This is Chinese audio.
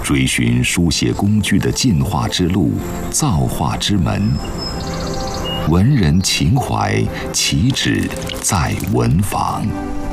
追寻书写工具的进化之路、造化之门。文人情怀岂止在文房？